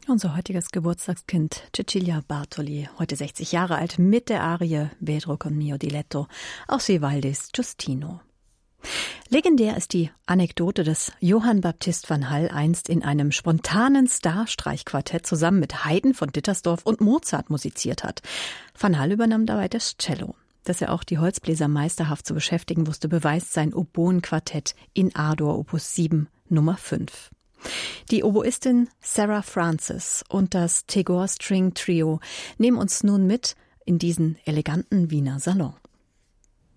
Unser heutiges Geburtstagskind Cecilia Bartoli, heute 60 Jahre alt, mit der Arie Vedro con mio diletto aus Vivaldis Giustino. Legendär ist die Anekdote, dass Johann Baptist van Hall einst in einem spontanen Starstreichquartett zusammen mit Haydn von Dittersdorf und Mozart musiziert hat. Van Hall übernahm dabei das Cello. Dass er auch die Holzbläser meisterhaft zu beschäftigen wusste, beweist sein Oboenquartett in A-Dur Opus 7 Nummer 5. Die Oboistin Sarah Francis und das Tagore String Trio nehmen uns nun mit in diesen eleganten Wiener Salon.